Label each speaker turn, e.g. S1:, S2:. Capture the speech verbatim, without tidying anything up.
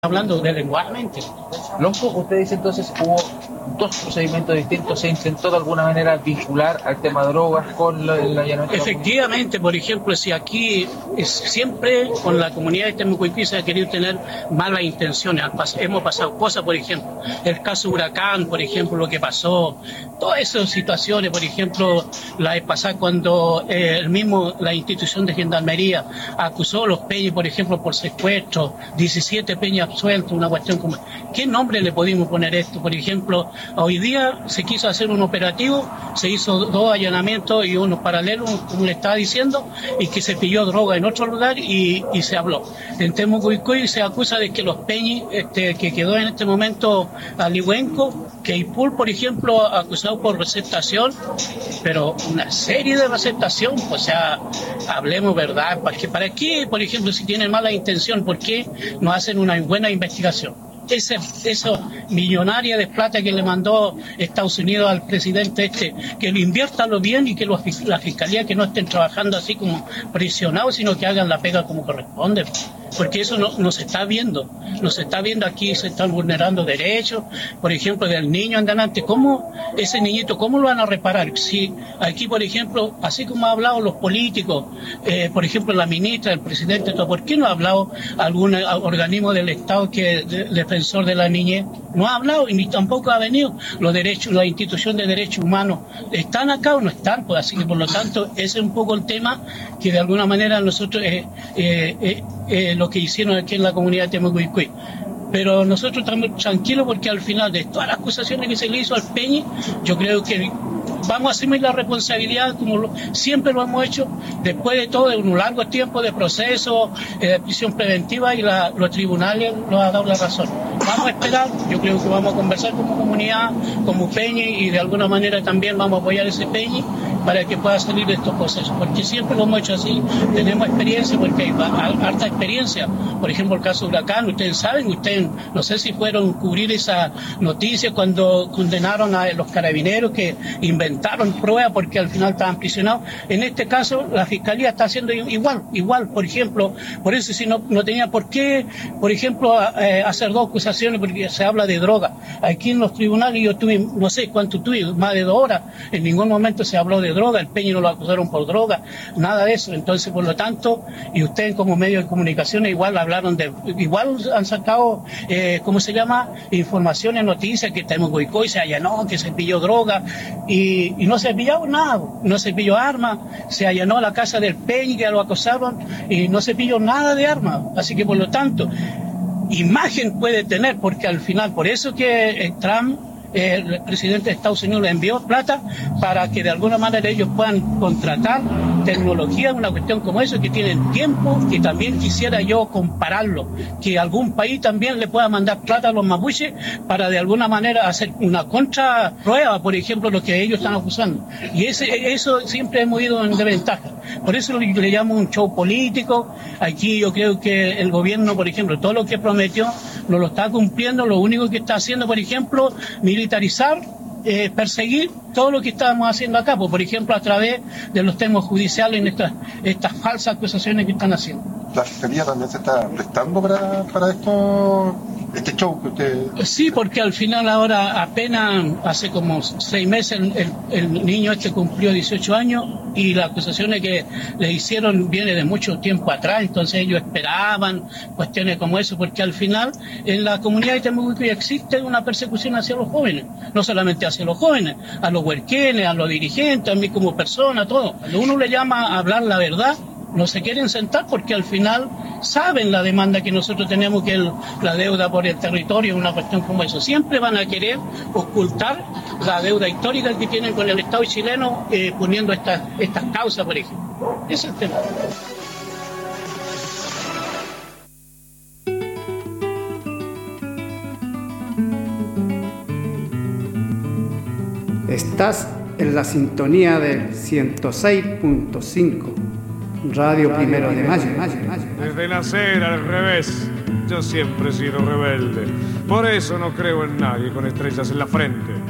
S1: hablando de lenguajemente.
S2: Lonco, usted dice entonces hubo dos procedimientos distintos, se intentó de alguna manera vincular al tema drogas con lo, el allanamiento.
S1: Efectivamente, por ejemplo, si aquí es, siempre con la comunidad de Temucuicui se ha querido tener malas intenciones, hemos pasado cosas, por ejemplo, el caso Huracán, por ejemplo, lo que pasó, todas esas situaciones, por ejemplo, la vez pasada cuando eh, el mismo, la institución de Gendarmería acusó a los peñas, por ejemplo, por secuestro, diecisiete peñas absueltos, una cuestión como... ¿Qué nombre le pudimos poner esto? Por ejemplo, hoy día se quiso hacer un operativo, se hizo dos allanamientos y uno paralelo, como le estaba diciendo, y que se pilló droga en otro lugar y, y se habló. En Temucuicui se acusa de que los peñis, este, que quedó en este momento Alihuenco, que Ipul, por ejemplo, acusado por receptación, pero una serie de receptación, o sea, hablemos verdad, ¿para qué, para qué, por ejemplo, si tienen mala intención, por qué no hacen una buena investigación? Ese, eso millonaria de plata que le mandó Estados Unidos al presidente este, que lo inviertanlo bien y que los, la fiscalía que no estén trabajando así como presionados, sino que hagan la pega como corresponde, porque eso no, no se está viendo, no se está viendo aquí, se están vulnerando derechos, por ejemplo, del niño en adelante. ¿Cómo ese niñito, cómo lo van a reparar? Si aquí, por ejemplo, así como han hablado los políticos, eh, por ejemplo, la ministra, el presidente, todo, ¿por qué no ha hablado algún organismo del Estado que es de, defensor de la niñez? No ha hablado y ni tampoco ha venido. Los derechos, la institución de derechos humanos, ¿están acá o no están? Pues así que, por lo tanto, ese es un poco el tema que de alguna manera nosotros... Eh, eh, eh, Eh, lo que hicieron aquí en la comunidad de Temucuicui. Pero nosotros estamos tranquilos porque al final de todas las acusaciones que se le hizo al Peñi, yo creo que vamos a asumir la responsabilidad como lo, siempre lo hemos hecho, después de todo, de un largo tiempo de proceso, eh, de prisión preventiva, y la, los tribunales nos han dado la razón. Vamos a esperar, yo creo que vamos a conversar como comunidad, como Peñi, y de alguna manera también vamos a apoyar ese Peñi para que pueda salir de estos procesos, porque siempre lo hemos hecho así, tenemos experiencia, porque hay harta experiencia. Por ejemplo, el caso de Huracán, ustedes saben, ustedes no sé si fueron a cubrir esa noticia cuando condenaron a los carabineros que inventaron pruebas porque al final estaban prisionados. En este caso, la Fiscalía está haciendo igual, igual, por ejemplo, por eso si no, no tenía por qué, por ejemplo, eh, hacer dos acusaciones, porque se habla de droga. Aquí en los tribunales yo tuve, no sé cuánto tuve, más de dos horas, en ningún momento se habló de droga, el Peña no lo acusaron por droga, nada de eso. Entonces, por lo tanto, y ustedes como medios de comunicación igual hablaron de, igual han sacado, eh, ¿cómo se llama? Informaciones, noticias, que Temucuicui se allanó, que se pilló droga, y, y no se pilló nada, no se pilló armas, se allanó la casa del Peña, que lo acosaron, y no se pilló nada de armas. Así que, por lo tanto, imagen puede tener, porque al final, por eso que eh, Trump, el presidente de Estados Unidos, le envió plata para que de alguna manera ellos puedan contratar tecnología, una cuestión como eso, que tienen tiempo, que también quisiera yo compararlo, que algún país también le pueda mandar plata a los mapuches para de alguna manera hacer una contraprueba, por ejemplo, lo que ellos están acusando. Y ese, eso siempre hemos ido en desventaja. Por eso le, le llamo un show político. Aquí yo creo que el gobierno, por ejemplo, todo lo que prometió no lo está cumpliendo. Lo único que está haciendo, por ejemplo, militarizar, eh, perseguir todo lo que estábamos haciendo acá, pues, por ejemplo, a través de los temas judiciales en estas, estas falsas acusaciones que están haciendo.
S3: ¿La Fiscalía también se está prestando para, para esto, este show que usted...?
S1: Sí, porque al final ahora apenas hace como seis meses el, el, el niño este cumplió dieciocho años y las acusaciones que le hicieron viene de mucho tiempo atrás, entonces ellos esperaban cuestiones como eso, porque al final en la comunidad de Temucuicui existe una persecución hacia los jóvenes, no solamente hacia los jóvenes, a los huerquenes, a los dirigentes, a mí como persona, todo. Cuando uno le llama a hablar la verdad, no se quieren sentar porque al final saben la demanda que nosotros tenemos, que el, la deuda por el territorio es una cuestión como eso. Siempre van a querer ocultar la deuda histórica que tienen con el Estado chileno, eh, poniendo estas estas causas, por ejemplo. Ese es el tema.
S4: Estás en la sintonía del ciento seis punto cinco, Radio Primero de Mayo.
S5: Desde nacer al revés, yo siempre he sido rebelde. Por eso no creo en nadie con estrellas en la frente.